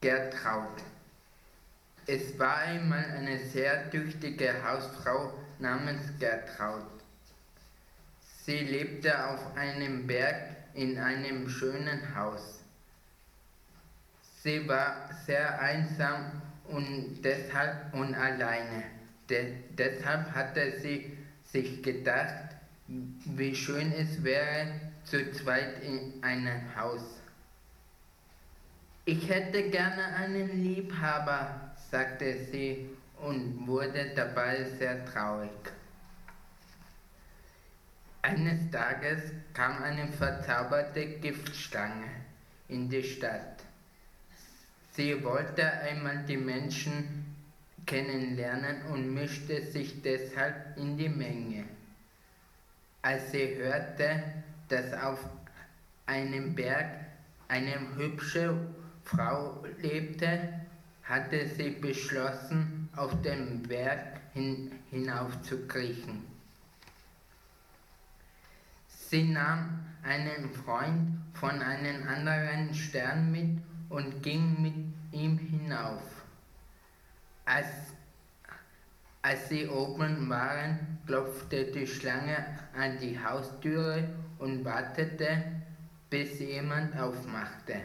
Gertraud. Es war einmal eine sehr tüchtige Hausfrau namens Gertraud. Sie lebte auf einem Berg in einem schönen Haus. Sie war sehr einsam und alleine. Deshalb hatte sie sich gedacht, wie schön es wäre, zu zweit in einem Haus. Ich hätte gerne einen Liebhaber, sagte sie und wurde dabei sehr traurig. Eines Tages kam eine verzauberte Giftschlange in die Stadt. Sie wollte einmal die Menschen kennenlernen und mischte sich deshalb in die Menge. Als sie hörte, dass auf einem Berg eine hübsche Frau lebte, hatte sie beschlossen, auf den Berg hinauf zu kriechen. Sie nahm einen Freund von einem anderen Stern mit und ging mit ihm hinauf. Als sie oben waren, klopfte die Schlange an die Haustüre und wartete, bis jemand aufmachte.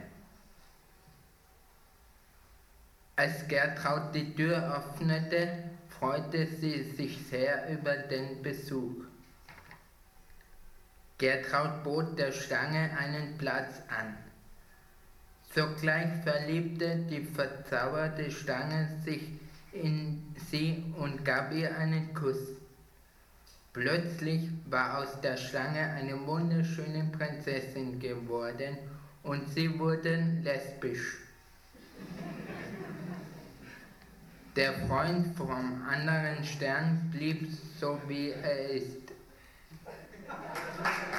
Als Gertraud die Tür öffnete, freute sie sich sehr über den Besuch. Gertraud bot der Schlange einen Platz an. Sogleich verliebte die verzauberte Schlange sich in sie und gab ihr einen Kuss. Plötzlich war aus der Schlange eine wunderschöne Prinzessin geworden und sie wurden lesbisch. Der Freund vom anderen Stern blieb so wie er ist.